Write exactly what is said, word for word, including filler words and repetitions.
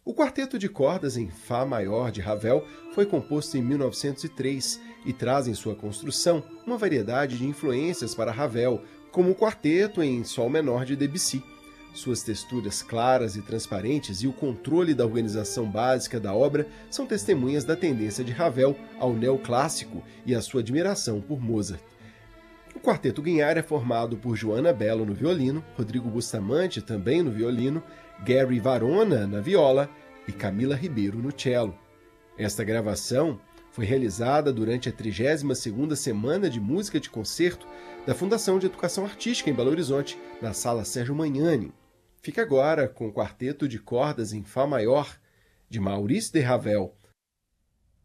O quarteto de cordas em Fá maior de Ravel foi composto em mil novecentos e três e traz em sua construção uma variedade de influências para Ravel, como o quarteto em Sol menor de Debussy. Suas texturas claras e transparentes e o controle da organização básica da obra são testemunhas da tendência de Ravel ao neoclássico e a sua admiração por Mozart. O quarteto Guignard é formado por Joana Bello no violino, Rodrigo Bustamante também no violino, Gary Varona na viola e Camila Ribeiro no cello. Esta gravação foi realizada durante a trigésima segunda Semana de Música de Concerto da Fundação de Educação Artística em Belo Horizonte, na Sala Sérgio Magnani. Fica agora com o quarteto de cordas em Fá maior de Maurice de Ravel,